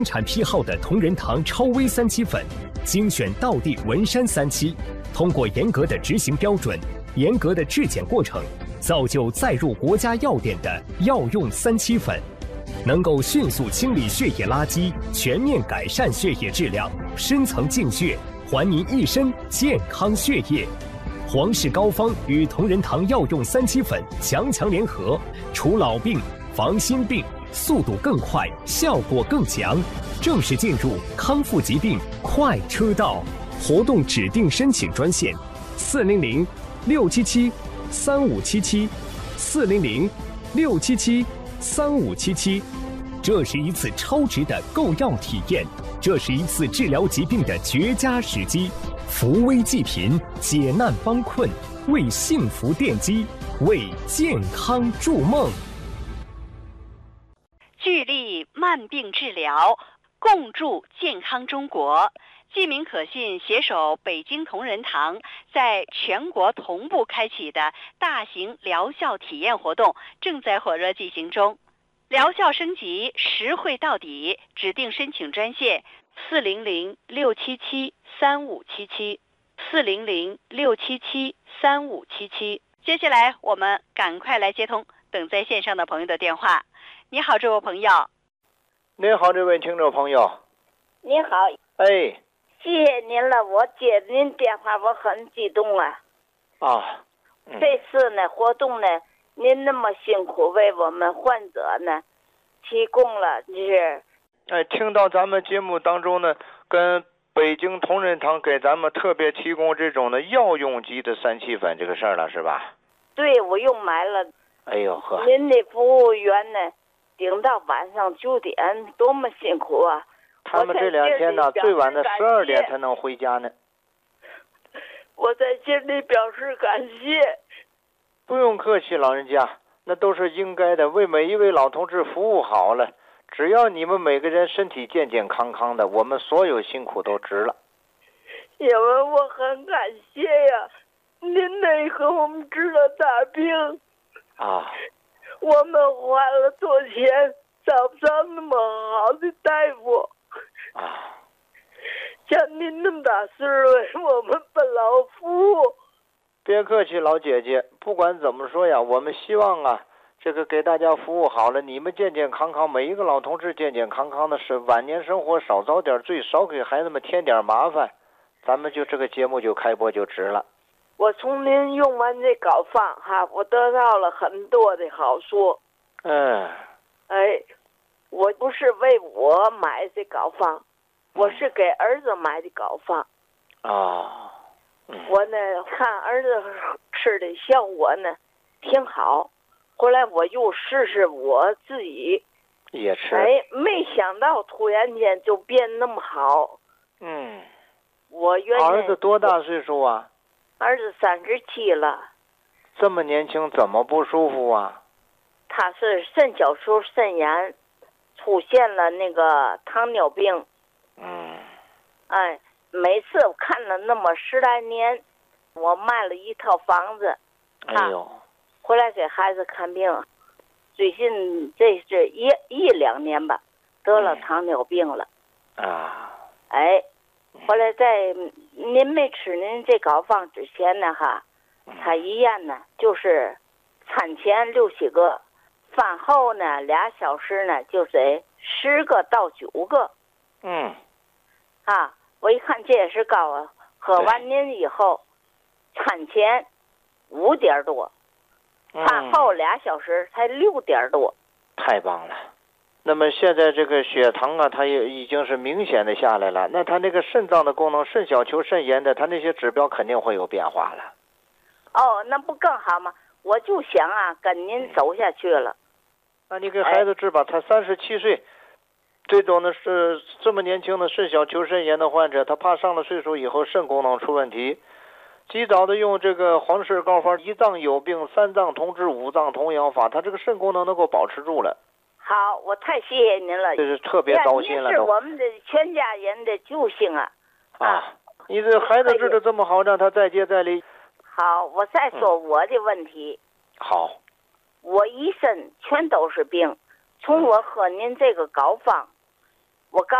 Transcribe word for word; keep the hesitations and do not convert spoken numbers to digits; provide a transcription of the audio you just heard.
产批号的同仁堂超微三七粉，精选道地文山三七，通过严格的执行标准、严格的质检过程，造就载入国家药典的药用三七粉，能够迅速清理血液垃圾，全面改善血液质量，深层净血，还您一身健康血液。皇氏膏方与同仁堂药用三七粉强强联合，除老病、防新病，速度更快，效果更强，正式进入康复疾病快车道。活动指定申请专线：四零零六七七三五七七，四零零六七七三五七七。这是一次超值的购药体验，这是一次治疗疾病的绝佳时机。扶危济贫，解难帮困，为幸福奠基，为健康筑梦。 聚力慢病治疗，共筑健康中国。记名可信携手北京同仁堂在全国同步开启的大型疗效体验活动正在火热进行中。疗效升级，实惠到底，指定申请专线：四零零六七七三五七七，四零零六七七三五七七。接下来我们赶快来接通等在线上的朋友的电话。你好，这位朋友。 您好，这位听众朋友。 您好。 哎， 谢谢您了，我接您电话，我很激动啊。 啊、嗯、 这次呢活动呢，您那么辛苦为我们患者呢提供了，就是哎，听到咱们节目当中呢，跟北京同仁堂给咱们特别提供这种的药用级的三七粉这个事儿了，是吧？ 对，我又买了。 哎呦呵， 您的服务员呢顶到晚上九点，多么辛苦啊！ 他们这两天呢最晚的十二点才能回家呢。 我在这里表示感谢。 不用客气，老人家，那都是应该的，为每一位老同志服务好了。只要你们每个人身体健健康康的，我们所有辛苦都值了。 因为我很感谢呀，您得给我们治了大病啊， 我们花了多钱找不上那么好的大夫啊， 像您那么大岁数为我们不劳服务。 别客气，老姐姐，不管怎么说呀，我们希望啊这个给大家服务好了，你们健健康康，每一个老同志健健康康的，是晚年生活少遭点罪，少给孩子们添点麻烦，咱们就这个节目就开播就值了。 我从您用完这膏方哈，我得到了很多的好处。 嗯， 哎，我不是为我买这膏方，我是给儿子买的膏方。 啊、 嗯，我呢看儿子吃的效果呢挺好。后来我又试试我自己也吃， 哎，没想到突然间就变那么好。 嗯， 我原来儿子多大岁数啊？ 儿子三十七了。 这么年轻，怎么不舒服啊？ 他是肾小球肾炎，出现了那个糖尿病。 嗯， 哎，每次我看了那么十来年，我卖了一套房子。 哎呦。 回来给孩子看病，最近这是一一两年吧，得了糖尿病了。 嗯、啊， 哎，后来在您没吃您这膏方之前呢哈，他医院呢就是餐前六七个，饭后呢俩小时呢就得十个到九个。 嗯， 啊，我一看这也是高啊，喝完您以后，餐前五点多。饭后俩小时才六点多， 太棒了。那么现在这个血糖啊，它也已经是明显的下来了。那它那个肾脏的功能，肾小球肾炎的，它那些指标肯定会有变化了。 哦，那不更好吗？我就想啊，跟您走下去了。 那你给孩子治吧，他三十七岁，这种呢是这么年轻的肾小球肾炎的患者，他怕上了岁数以后肾功能出问题。及早的用这个皇氏膏方，一脏有病三脏同治，五脏同养法，它这个肾功能能够保持住了。 好，我太谢谢您了， 这是特别高兴了。 您是我们的全家人的救星啊！ 啊，你这孩子治的这么好，让他再接再厉。 好，我再说我的问题。 嗯、好， 我一身全都是病，从我喝您这个膏方， 我告